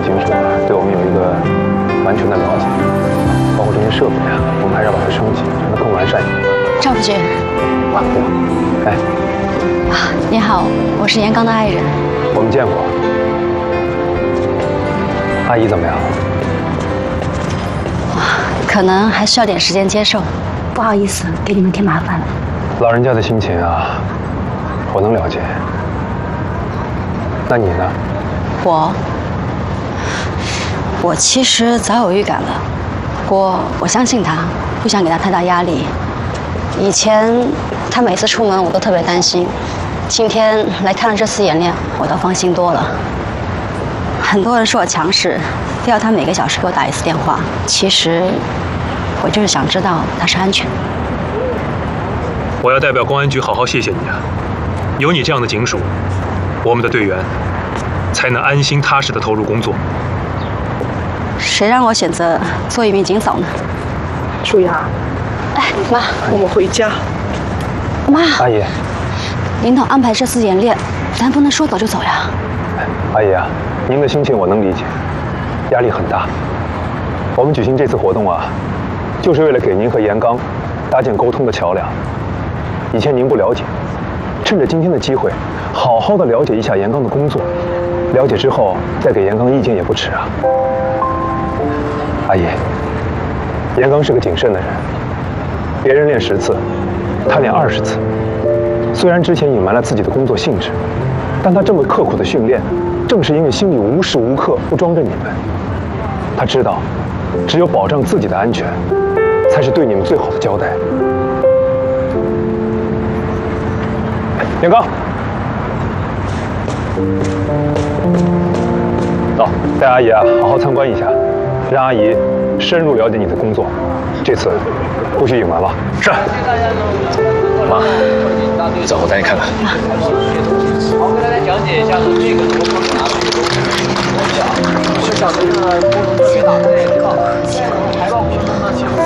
业警署对我们有一个完全的了解，包括这些设备啊，我们还是要把它升级，让它更完善一点。 赵夫君， 哎， 你好，我是严刚的爱人。 我们见过。阿姨怎么样？ 可能还需要点时间接受，不好意思，给你们添麻烦了。 老人家的心情啊，我能了解。那你呢？ 我其实早有预感了，不过我相信他，不想给他太大压力。以前他每次出门我都特别担心，今天来看了这次演练，我倒放心多了。很多人说我强势，非要他每个小时给我打一次电话，其实我就是想知道他是安全的。 我要代表公安局好好谢谢你啊！有你这样的警署，我们的队员才能安心踏实地投入工作。 谁让我选择做一名警嫂呢？ 舒雅， 哎，妈， 我们回家。 妈， 阿姨， 领导安排这次演练，咱不能说走就走呀。 阿姨啊，您的心情我能理解，压力很大。我们举行这次活动啊，就是为了给您和严刚搭建沟通的桥梁。以前您不了解，趁着今天的机会，好好的了解一下严刚的工作，了解之后再给严刚意见也不迟啊。阿姨，严刚是个谨慎的人，别人练10次，他练20次。虽然之前隐瞒了自己的工作性质，但他这么刻苦的训练，正是因为心里无时无刻不装着你们。他知道，只有保障自己的安全，才是对你们最好的交代。严刚，走，带阿姨啊，好好参观一下，让阿姨深入了解你的工作。这次不许隐瞒了。是。 妈，走，我带你看看。 我给大家讲解一下这个怎么操作啊。是小的去打的那个海报部分呢，其实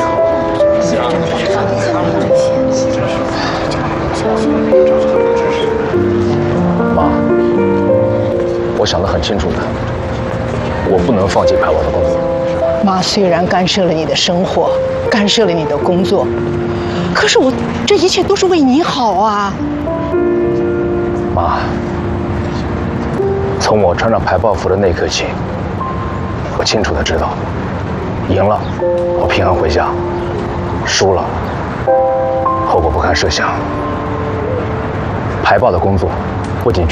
妈，我想得很清楚的，我不能放弃排网的工作。 妈虽然干涉了你的生活，干涉了你的工作，可是我这一切都是为你好啊。 妈，从我穿上排爆服的那一刻起，我清楚的知道，赢了我平安回家，输了后果不堪设想。排爆的工作不仅